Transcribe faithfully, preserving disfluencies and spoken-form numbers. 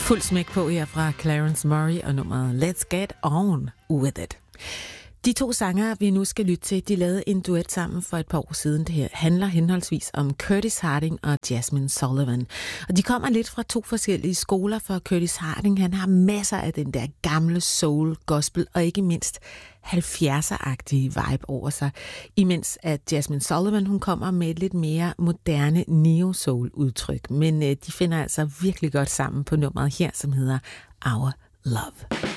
Fuld smæk på her fra Clarence Murray og nummeret Let's Get On With It. De to sangere, vi nu skal lytte til, de lavede en duet sammen for et par år siden. Det her handler henholdsvis om Curtis Harding og Jazmine Sullivan. Og de kommer lidt fra to forskellige skoler, for Curtis Harding, han har masser af den der gamle soul, gospel og ikke mindst halvfjerdser-agtige vibe over sig. Imens at Jazmine Sullivan, hun kommer med et lidt mere moderne neo-soul udtryk. Men øh, de finder altså virkelig godt sammen på nummeret her, som hedder Our Love.